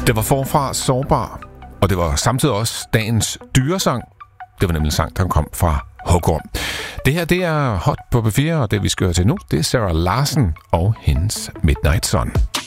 Det var forfra Sårbar, og det var samtidig også dagens dyresang. Det var nemlig en sang, der kom fra Hukum. Det her, det er Hot på P4, og det vi skal høre til nu, det er Sarah Larsen og hendes Midnight Sun.